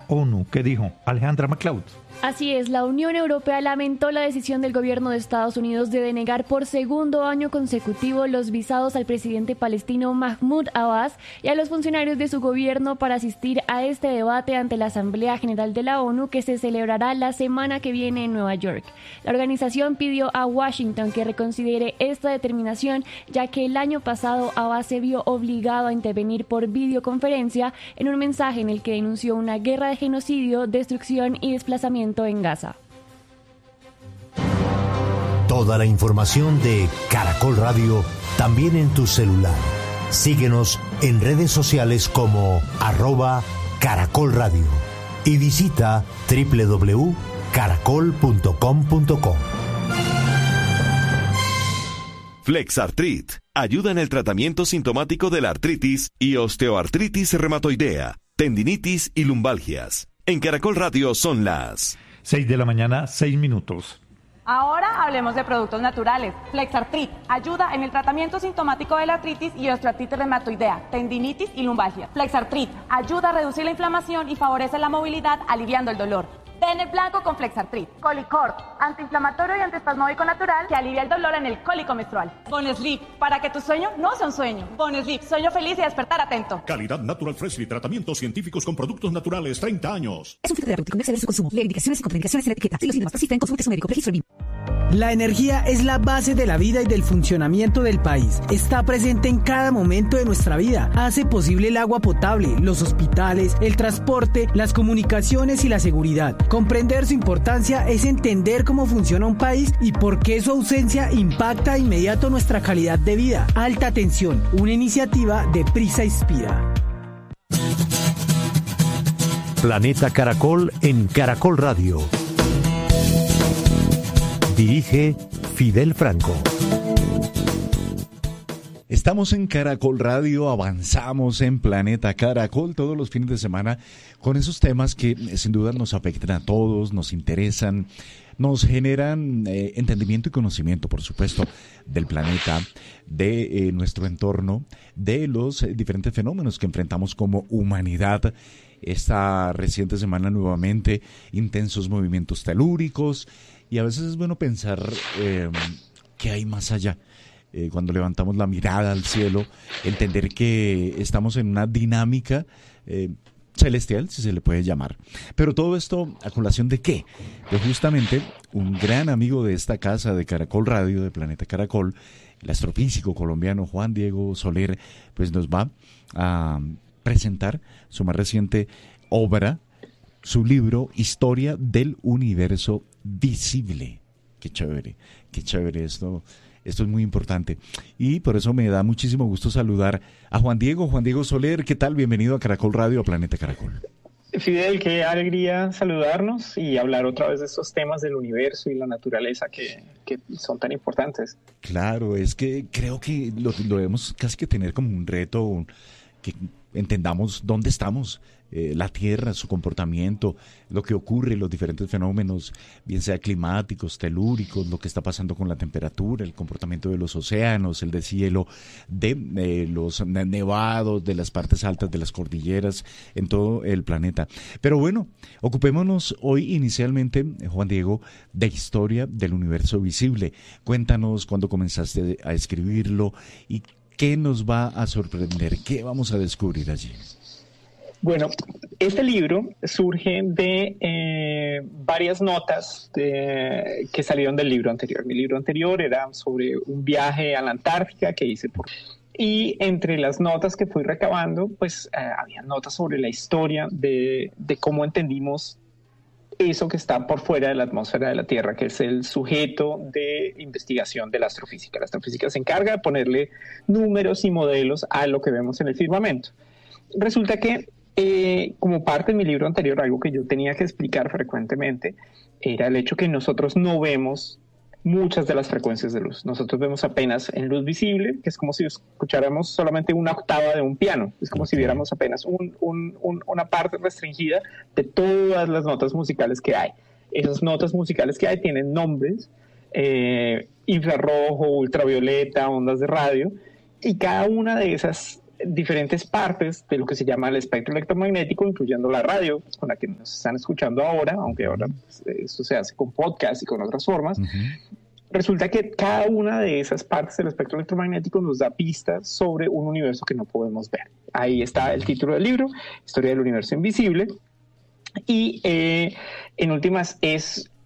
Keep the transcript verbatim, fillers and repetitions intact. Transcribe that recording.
ONU. ¿Qué dijo Alejandra MacLeod? Así es, la Unión Europea lamentó la decisión del gobierno de Estados Unidos de denegar por segundo año consecutivo los visados al presidente palestino Mahmoud Abbas y a los funcionarios de su gobierno para asistir a este debate ante la Asamblea General de la ONU que se celebrará la semana que viene en Nueva York. La organización pidió a Washington que reconsidere esta determinación, ya que el año pasado Abbas se vio obligado a intervenir por videoconferencia en un mensaje en el que denunció una guerra de genocidio, destrucción y desplazamiento en Gaza. Toda la información de Caracol Radio también en tu celular. Síguenos en redes sociales como arroba Caracol Radio y visita doble u doble u doble u punto caracol punto com punto co. Flexartrit ayuda en el tratamiento sintomático de la artritis y osteoartritis reumatoidea, tendinitis y lumbalgias. En Caracol Radio son las seis de la mañana, seis minutos. Ahora hablemos de productos naturales. Flexartrit ayuda en el tratamiento sintomático de la artritis y osteoartritis reumatoidea, tendinitis y lumbalgia. Flexartrit ayuda a reducir la inflamación y favorece la movilidad, aliviando el dolor. Ten el blanco con Flexartrit. Colicort, antiinflamatorio y antiespasmódico natural que alivia el dolor en el cólico menstrual. Bonesleep, para que tu sueño no sea un sueño. Bonesleep, sueño feliz y despertar atento. Calidad Natural Freshly, tratamientos científicos con productos naturales, treinta años. Es un filtro terapéutico, no excede su consumo. Lee indicaciones y contraindicaciones en la etiqueta. Si los síntomas persisten, consulte a su médico. Registro B I M. La energía es la base de la vida y del funcionamiento del país. Está presente en cada momento de nuestra vida. Hace posible el agua potable, los hospitales, el transporte, las comunicaciones y la seguridad. Comprender su importancia es entender cómo funciona un país y por qué su ausencia impacta de inmediato nuestra calidad de vida. Alta Tensión, una iniciativa de Prisa Inspira. Planeta Caracol en Caracol Radio. Dirige Fidel Franco. Estamos en Caracol Radio, avanzamos en Planeta Caracol todos los fines de semana con esos temas que sin duda nos afectan a todos, nos interesan, nos generan eh, entendimiento y conocimiento, por supuesto, del planeta, de eh, nuestro entorno, de los eh, diferentes fenómenos que enfrentamos como humanidad. Esta reciente semana nuevamente intensos movimientos telúricos y a veces es bueno pensar eh, qué hay más allá. Eh, cuando levantamos la mirada al cielo, entender que estamos en una dinámica eh, celestial, si se le puede llamar. Pero todo esto, ¿a colación de qué? De justamente un gran amigo de esta casa de Caracol Radio, de Planeta Caracol, el astrofísico colombiano Juan Diego Soler, pues nos va a presentar su más reciente obra, su libro Historia del Universo Visible. Qué chévere, qué chévere esto. Esto es muy importante y por eso me da muchísimo gusto saludar a Juan Diego, Juan Diego Soler. ¿Qué tal? Bienvenido a Caracol Radio, a Planeta Caracol. Fidel, qué alegría saludarnos y hablar otra vez de estos temas del universo y la naturaleza que, que son tan importantes. Claro, es que creo que lo, lo debemos casi que tener como un reto, un, que entendamos dónde estamos. Eh, la Tierra, su comportamiento, lo que ocurre, los diferentes fenómenos, bien sea climáticos, telúricos, lo que está pasando con la temperatura, el comportamiento de los océanos, el deshielo de eh, los nevados, de las partes altas de las cordilleras en todo el planeta. Pero bueno, ocupémonos hoy inicialmente, Juan Diego, de historia del universo visible. Cuéntanos cuándo comenzaste a escribirlo y qué nos va a sorprender, qué vamos a descubrir allí. Bueno, este libro surge de eh, varias notas de, que salieron del libro anterior. Mi libro anterior era sobre un viaje a la Antártica que hice por... Y entre las notas que fui recabando, pues eh, había notas sobre la historia de, de cómo entendimos eso que está por fuera de la atmósfera de la Tierra, que es el sujeto de investigación de la astrofísica. La astrofísica se encarga de ponerle números y modelos a lo que vemos en el firmamento. Resulta que Eh, como parte de mi libro anterior, algo que yo tenía que explicar frecuentemente era el hecho que nosotros no vemos muchas de las frecuencias de luz. Nosotros vemos apenas en luz visible, que es como si escucháramos solamente una octava de un piano. Es como okay. si viéramos apenas un, un, un, una parte restringida de todas las notas musicales que hay. Esas notas musicales que hay tienen nombres, eh, infrarrojo, ultravioleta, ondas de radio, y cada una de esas diferentes partes de lo que se llama el espectro electromagnético, incluyendo la radio, con la que nos están escuchando ahora, aunque ahora pues, esto se hace con podcast y con otras formas. Uh-huh. Resulta que cada una de esas partes del espectro electromagnético nos da pistas sobre un universo que no podemos ver. Ahí está el título del libro, Historia del Universo Invisible. Y eh, en últimas es